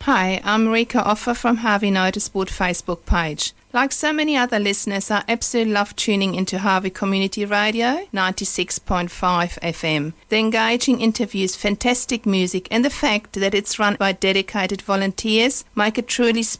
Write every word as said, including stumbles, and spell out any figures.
Hi, I'm Rika Offer from Harvey Motorsport Facebook page. Like so many other listeners, I absolutely love tuning into Harvey Community Radio, ninety-six point five F M. The engaging interviews, fantastic music, and the fact that it's run by dedicated volunteers make it truly special.